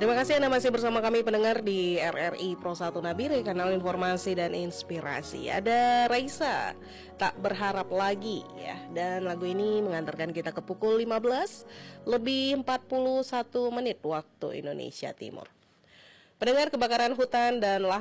Terima kasih Anda masih bersama kami pendengar di RRI Pro 1 Nabire, kanal informasi dan inspirasi. Ada Raisa, tak berharap lagi ya. Dan lagu ini mengantarkan kita ke pukul 15 lebih 41 menit waktu Indonesia Timur. Pendengar, kebakaran hutan dan lahan